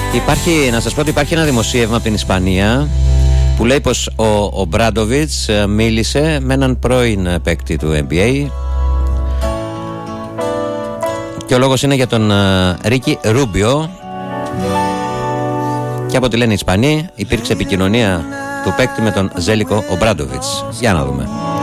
Να σας πω ότι υπάρχει ένα δημοσίευμα από την Ισπανία που λέει πως ο Μπράντοβιτς μίλησε με έναν πρώην παίκτη του NBA και ο λόγος είναι για τον Ρίκι Ρούμπιο, και από ό,τι λένε οι Ισπανοί υπήρξε επικοινωνία του παίκτη με τον Ζέλικο Ομπράντοβιτς. Για να δούμε.